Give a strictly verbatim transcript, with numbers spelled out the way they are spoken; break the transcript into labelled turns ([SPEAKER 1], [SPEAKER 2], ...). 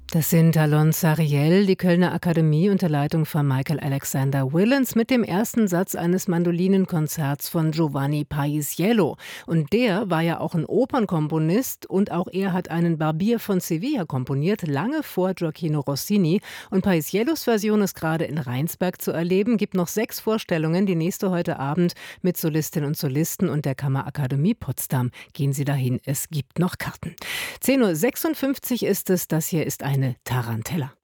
[SPEAKER 1] Das sind Alon Sariel, die Kölner Akademie unter Leitung von Michael Alexander Willens mit dem ersten Satz eines Mandolinenkonzerts von Giovanni Paisiello. Und der war ja auch ein Opernkomponist und auch er hat einen Barbier von Sevilla komponiert, lange vor Gioachino Rossini. Und Paisiellos Version ist gerade in Rheinsberg zu erleben. Gibt noch sechs Vorstellungen, die nächste heute Abend mit Solistinnen und Solisten und der Kammerakademie Potsdam. Gehen Sie dahin, es gibt noch Karten. zehn Uhr sechsundfünfzig ist es, das hier ist ein eine Tarantella.